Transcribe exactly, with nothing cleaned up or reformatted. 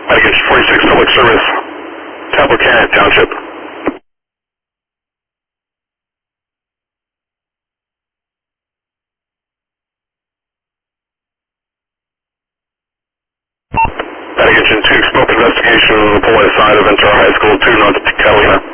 Medication forty-six Public Service, Tappahannock Township. Medication two, smoke investigation on the Polaris side of Ventura High School, two North Catalina.